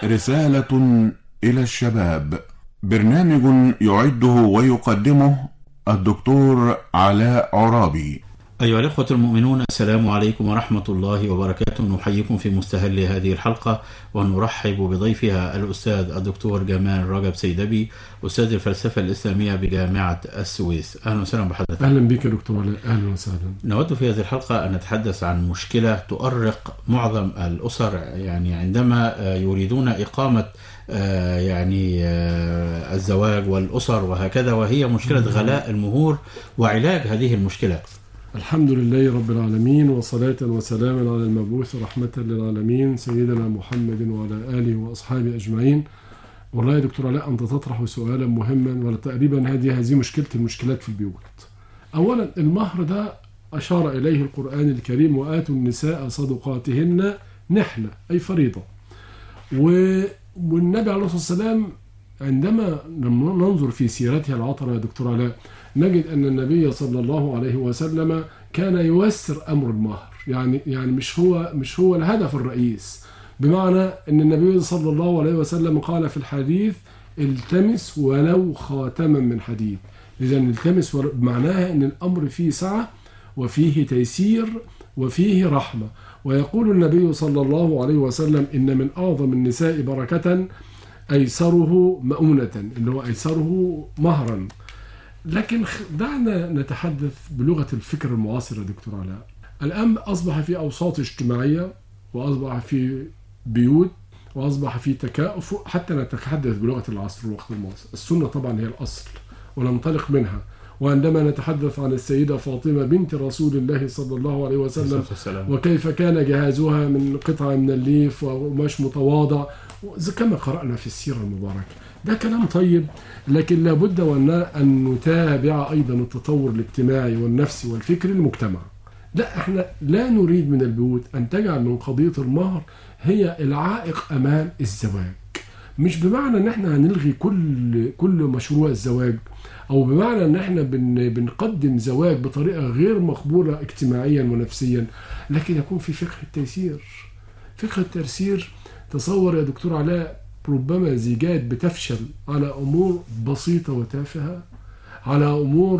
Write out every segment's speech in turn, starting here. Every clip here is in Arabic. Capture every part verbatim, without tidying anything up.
رسالة إلى الشباب، برنامج يعده ويقدمه الدكتور علاء عرابي. أيها الأخوة المؤمنون، السلام عليكم ورحمة الله وبركاته. نحييكم في مستهل هذه الحلقة ونرحب بضيفها الأستاذ الدكتور جمال رجب سيدبي، أستاذ الفلسفة الإسلامية بجامعة السويس. أهلا وسهلا بحضرتك. أهلا بك يا دكتور علاء، أهلا وسهلا. نود في هذه الحلقة أن نتحدث عن مشكلة تؤرق معظم الأسر، يعني عندما يريدون إقامة يعني الزواج والأسر وهكذا، وهي مشكلة غلاء المهور وعلاج هذه المشكلة. الحمد لله رب العالمين، وصلاة وسلاما على المبعوث رحمة للعالمين سيدنا محمد وعلى آله وأصحابه أجمعين. والله يا دكتور علاء أنت تطرح سؤالا مهما، وتقريبا هذه هذه مشكلة المشكلات في البيوت. أولا المهر ده أشار إليه القرآن الكريم: وآتوا النساء صدقاتهن نحلة، أي فريضة. والنبي عليه الصلاة والسلام عندما ننظر في سيرته العطرة يا دكتور علاء نجد أن النبي صلى الله عليه وسلم كان ييسر أمر المهر، يعني يعني مش هو مش هو الهدف الرئيس، بمعنى أن النبي صلى الله عليه وسلم قال في الحديث: التمس ولو خاتما من حديد. إذا التمس معناها أن الأمر فيه سعة وفيه تيسير وفيه رحمة. ويقول النبي صلى الله عليه وسلم: إن من أعظم النساء بركة أيسره مؤونة، اللي هو أيسره مهرا. لكن دعنا نتحدث بلغة الفكر المعاصر يا دكتور علاء. الآن أصبح في أوساط اجتماعية، وأصبح في بيوت، وأصبح في تكافؤ، حتى نتحدث بلغة العصر والوقت المعاصر. السنة طبعا هي الأصل وننطلق منها. وعندما نتحدث عن السيدة فاطمة بنت رسول الله صلى الله عليه وسلم وكيف كان جهازها من قطعة من الليف وقماش متواضع كما قرأنا في السيرة المباركة، ده كلام طيب. لكن لابد أن نتابع أيضا التطور الاجتماعي والنفسي والفكري للمجتمع. لا، احنا لا نريد من البيوت أن تجعل من قضية المهر هي العائق أمام الزواج. مش بمعنى ان احنا هنلغي كل كل مشروع الزواج، او بمعنى ان احنا بن بنقدم زواج بطريقة غير مقبولة اجتماعيا ونفسيا، لكن يكون في فقه التيسير. فقه التيسير، تصور يا دكتور علاء ربما زيجات بتفشل على أمور بسيطة وتافهة، على أمور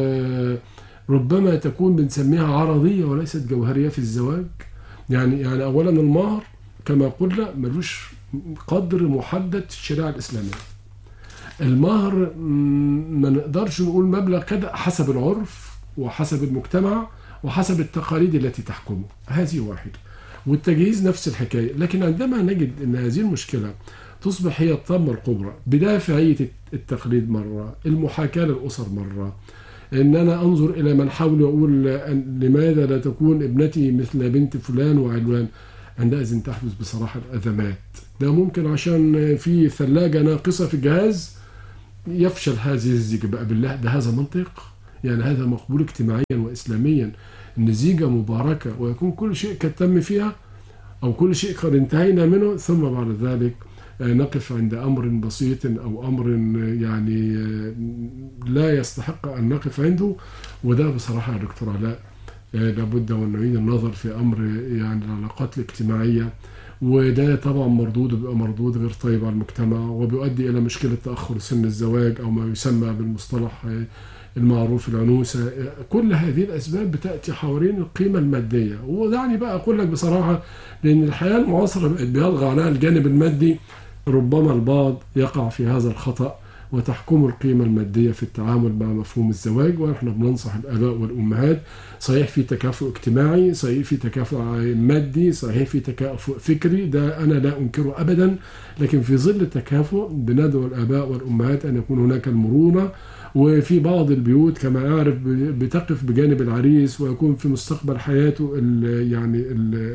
ربما تكون بنسميها عرضية وليست جوهرية في الزواج. يعني يعني أولا المهر كما قلنا ملوش قدر محدد في الشريعة الإسلامية. المهر ما نقدرش نقول مبلغ كده، حسب العرف وحسب المجتمع وحسب التقاليد التي تحكمه، هذه واحدة. والتجهيز نفس الحكاية. لكن عندما نجد أن هذه المشكلة تصبح هي الطامة الكبرى بدافعية التقليد مرة، المحاكاة للأسر مرة، إن أنا أنظر إلى من حولي وأقول لماذا لا تكون ابنتي مثل بنت فلان وعلوان، عندئذ تحدث بصراحة الأزمات. ده ممكن عشان في ثلاجة ناقصة في الجهاز يفشل هذه الزيجة. بقى بالله، ده هذا منطق؟ يعني هذا مقبول اجتماعيا وإسلاميا ان زيجة مباركة ويكون كل شيء قد تم فيها، او كل شيء قد انتهينا منه، ثم بعد ذلك نقف عند امر بسيط او امر يعني لا يستحق ان نقف عنده؟ وده بصراحة يا دكتور علاء لابد ان نعيد النظر في امر يعني العلاقات الاجتماعية. وده طبعا مردود بيبقى مردود غير طيب على المجتمع، وبيؤدي الى مشكلة تأخر سن الزواج او ما يسمى بالمصطلح المعروف العنوسة. كل هذه الأسباب بتأتي حوالين القيمة المادية. ودعني بقى أقول لك بصراحة، لأن الحياة المعاصرة بقت بيلغى عليها الجانب المادي، ربما البعض يقع في هذا الخطأ وتحكم القيمة المادية في التعامل مع مفهوم الزواج. ونحن بننصح الآباء والأمهات: صحيح في تكافؤ اجتماعي، صحيح في تكافؤ مادي، صحيح في تكافؤ فكري، ده أنا لا أنكره أبدا، لكن في ظل التكافؤ بندعو الآباء والأمهات أن يكون هناك المرونة. وفي بعض البيوت كما أعرف بتقف بجانب العريس ويكون في مستقبل حياته ال يعني ال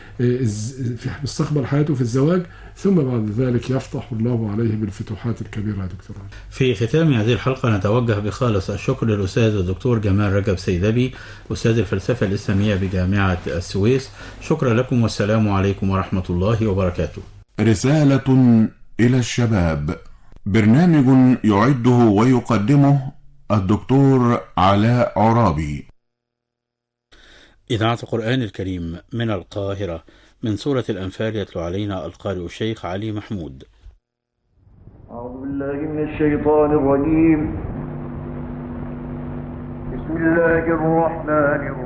في مستقبل حياته في الزواج، ثم بعد ذلك يفتح الله عليه بالفتوحات الكبيرة يا دكتور. في ختام هذه الحلقة نتوجه بخالص الشكر للأستاذ الدكتور جمال رجب سيدبي، أستاذ الفلسفة الإسلامية بجامعة السويس. شكرا لكم والسلام عليكم ورحمة الله وبركاته. رسالة إلى الشباب، برنامج يعده ويقدمه الدكتور علاء عرابي. إذاعة القرآن الكريم من القاهرة، من سورة الأنفال يتلو علينا القارئ الشيخ علي محمود. أعوذ بالله من الشيطان الرجيم. بسم الله الرحمن الرحيم.